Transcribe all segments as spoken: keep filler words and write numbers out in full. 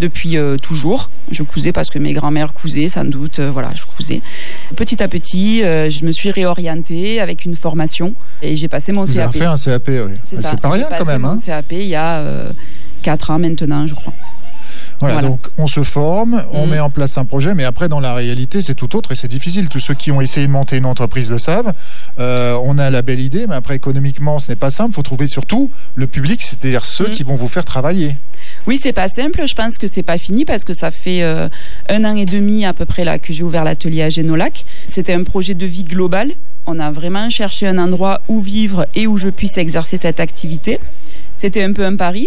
depuis euh, toujours. Je cousais parce que mes grands-mères cousaient, sans doute. Euh, voilà, je cousais. Petit à petit, euh, je me suis réorientée avec une formation et j'ai passé mon Vous C A P. Vous avez fait un C A P, oui. C'est, c'est ça. pas rien quand même. J'ai passé mon hein. C A P il y a euh, quatre ans maintenant, je crois. Voilà, Voilà. donc on se forme, on mmh. met en place un projet, mais après dans la réalité c'est tout autre et c'est difficile. Tous ceux qui ont essayé de monter une entreprise le savent. Euh, on a la belle idée, mais après économiquement ce n'est pas simple. Il faut trouver surtout le public, c'est-à-dire ceux mmh. qui vont vous faire travailler. Oui, c'est pas simple. Je pense que c'est pas fini parce que ça fait euh, un an et demi à peu près là que j'ai ouvert l'atelier à Génolac. C'était un projet de vie global. On a vraiment cherché un endroit où vivre et où je puisse exercer cette activité. C'était un peu un pari.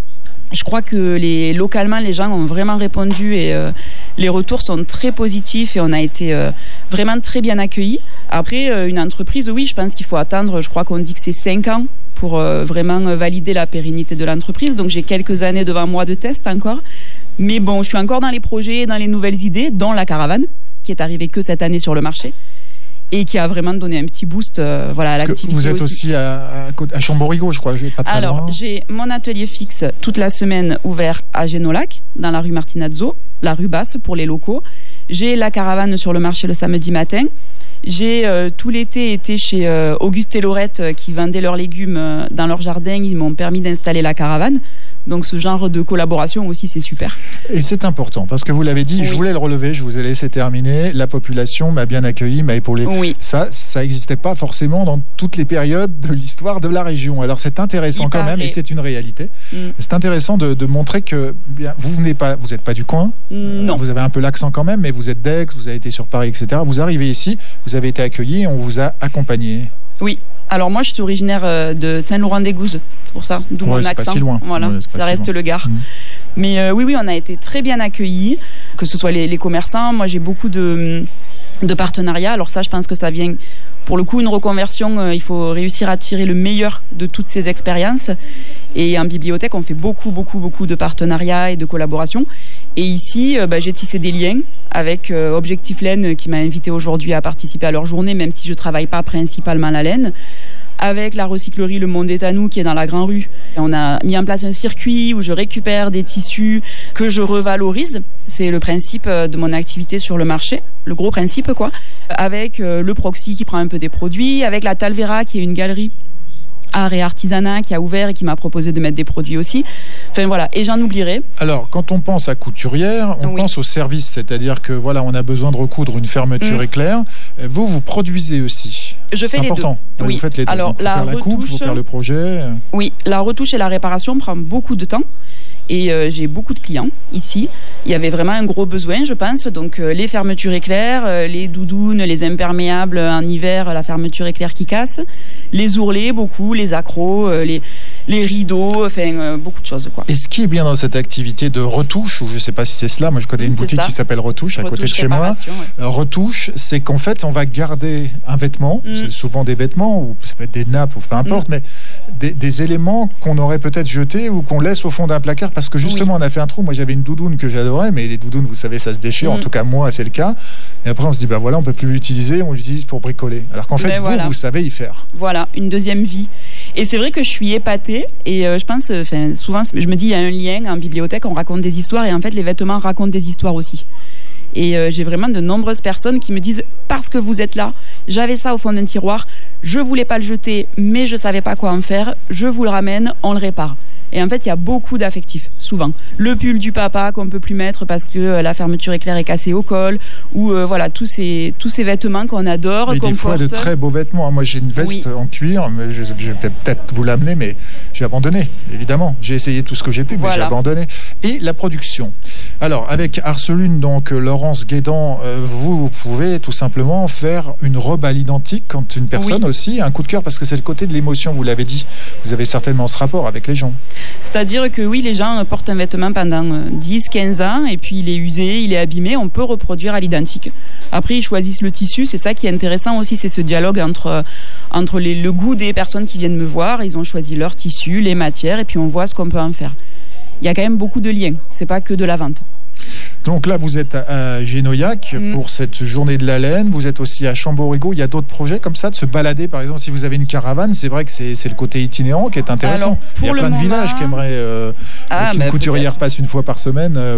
Je crois que les, localement, les gens ont vraiment répondu et euh, les retours sont très positifs et on a été euh, vraiment très bien accueillis. Après, euh, une entreprise, oui, je pense qu'il faut attendre, je crois qu'on dit que c'est cinq ans pour euh, vraiment valider la pérennité de l'entreprise. Donc, j'ai quelques années devant moi de test encore. Mais bon, je suis encore dans les projets, dans les nouvelles idées, dont la caravane, qui est arrivée que cette année sur le marché. Et qui a vraiment donné un petit boost euh, voilà, à Parce l'activité. Vous êtes aussi, aussi à, à, à Chamborigo, je crois, je vais pas très Alors, loin. j'ai mon atelier fixe toute la semaine ouvert à Génolac, dans la rue Martinazzo, la rue Basse pour les locaux. J'ai la caravane sur le marché le samedi matin. J'ai euh, tout l'été été chez euh, Auguste et Laurette euh, qui vendaient leurs légumes euh, dans leur jardin. Ils m'ont permis d'installer la caravane. Donc ce genre de collaboration aussi, c'est super. Et c'est important, parce que vous l'avez dit, oui. je voulais le relever, je vous ai laissé terminer. La population m'a bien accueilli, m'a épaulé. Oui. Ça, ça n'existait pas forcément dans toutes les périodes de l'histoire de la région. Alors c'est intéressant Il quand paraît. même, et c'est une réalité. Mm. C'est intéressant de, de montrer que bien, vous venez pas, vous n'êtes pas du coin. Non. Vous avez un peu l'accent quand même, mais vous êtes d'Aix, vous avez été sur Paris, et cetera. Vous arrivez ici, vous avez été accueilli et on vous a accompagné. Oui. Alors moi, je suis originaire de Saint-Laurent-des-Gouzes, c'est pour ça, d'où ouais, mon accent. Pas si loin. Voilà, ouais, ça reste si le Gard. Mmh. Mais euh, oui, oui, on a été très bien accueillis, que ce soit les, les commerçants. Moi, j'ai beaucoup de, de partenariats. Alors ça, je pense que ça vient, pour le coup, une reconversion. Euh, il faut réussir à tirer le meilleur de toutes ces expériences. Et en bibliothèque, on fait beaucoup, beaucoup, beaucoup de partenariats et de collaborations. Et ici, euh, bah, j'ai tissé des liens avec euh, Objectif Laine qui m'a invité aujourd'hui à participer à leur journée, même si je ne travaille pas principalement la laine. Avec la recyclerie Le Monde est à nous qui est dans la Grand Rue. On a mis en place un circuit où je récupère des tissus que je revalorise. C'est le principe de mon activité sur le marché, le gros principe quoi. Avec euh, le Proxy qui prend un peu des produits, avec la Talvera qui est une galerie art et artisanat qui a ouvert et qui m'a proposé de mettre des produits aussi. Enfin voilà, et j'en oublierai. Alors, quand on pense à couturière, on oui. pense au service, c'est-à-dire que voilà, on a besoin de recoudre une fermeture mmh. éclair. Vous, vous produisez aussi. Je C'est fais important. les deux. Oui. Vous faites les deux. Alors, Donc, la faire la retouche, coupe, faut faire le projet. Oui, la retouche et la réparation prend beaucoup de temps. Et euh, j'ai beaucoup de clients ici. Il y avait vraiment un gros besoin, je pense. Donc, euh, les fermetures éclairs, euh, les doudounes, les imperméables en hiver, la fermeture éclair qui casse, les ourlets, beaucoup, les accros, euh, les, les rideaux, enfin, euh, beaucoup de choses, quoi. Et ce qui est bien dans cette activité de retouche, ou je ne sais pas si c'est cela, moi je connais une c'est boutique ça. qui s'appelle Retouche, à retouche, côté de chez moi. Ouais. Retouche, c'est qu'en fait, on va garder un vêtement, mm. c'est souvent des vêtements, ou ça peut être des nappes, ou peu importe, mm. mais des, des éléments qu'on aurait peut-être jetés ou qu'on laisse au fond d'un placard, parce que justement, oui. on a fait un trou. Moi, j'avais une doudoune que j'adorais, mais les doudounes, vous savez, ça se déchire. Mm. En tout cas, moi, c'est le cas. Et après, on se dit, bah voilà, on peut plus l'utiliser, on l'utilise pour bricoler. Alors qu'en fait, mais vous, voilà. vous savez y faire. Voilà, une deuxième vie. Et c'est vrai que je suis épatée. Et euh, je pense, enfin, souvent, je me dis, il y a un lien en bibliothèque, on raconte des histoires, et en fait, les vêtements racontent des histoires aussi. Et euh, j'ai vraiment de nombreuses personnes qui me disent, parce que vous êtes là, j'avais ça au fond d'un tiroir, je voulais pas le jeter, mais je savais pas quoi en faire, je vous le ramène, on le répare. Et en fait, il y a beaucoup d'affectifs, souvent. Le pull du papa qu'on ne peut plus mettre parce que euh, la fermeture éclair est cassée au col, ou euh, voilà, tous ces, tous ces vêtements qu'on adore, mais qu'on des fois, porte. De très beaux vêtements. Moi, j'ai une veste oui. en cuir, mais je, je vais peut-être vous l'amener, mais j'ai abandonné, évidemment. J'ai essayé tout ce que j'ai pu, voilà. mais j'ai abandonné. Et la production. Alors, avec Arcelune, donc Laurence Guédan, euh, vous pouvez tout simplement faire une robe à l'identique quand une personne oui. aussi a un coup de cœur, parce que c'est le côté de l'émotion, vous l'avez dit. Vous avez certainement ce rapport avec les gens. C'est-à-dire que oui, les gens portent un vêtement pendant dix, quinze ans et puis il est usé, il est abîmé, on peut reproduire à l'identique. Après, ils choisissent le tissu, c'est ça qui est intéressant aussi, c'est ce dialogue entre, entre les, le goût des personnes qui viennent me voir, ils ont choisi leur tissu, les matières et puis on voit ce qu'on peut en faire. Il y a quand même beaucoup de liens, c'est pas que de la vente. Donc là, vous êtes à Génoyac mmh. pour cette journée de la laine. Vous êtes aussi à Chamborigo. Il y a d'autres projets comme ça, de se balader. Par exemple, si vous avez une caravane, c'est vrai que c'est, c'est le côté itinérant qui est intéressant. Alors, il y a plein moment... de villages qui aimeraient euh, ah, qu'une bah, couturière peut-être. passe une fois par semaine. Euh,